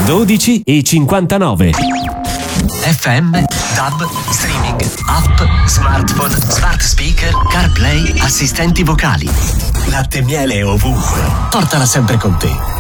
12,59. FM, DAB, streaming, app, smartphone, smart speaker, CarPlay, assistenti vocali. Latte e miele ovunque. Portala sempre con te.